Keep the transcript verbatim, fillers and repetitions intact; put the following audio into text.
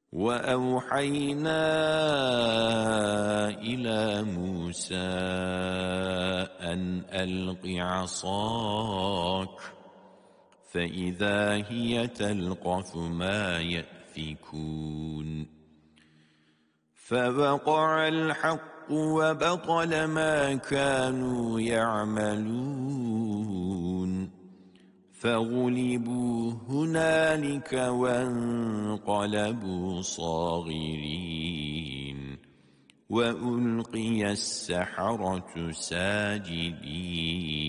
وأوحينا إلى موسى أن ألق عصاك فإذا هي تلقف ما يأفكون فوقع الحق وبطل ما كانوا يعملون فغلبوا هنالك وانقلبوا صاغرين وألقي السحرة ساجدين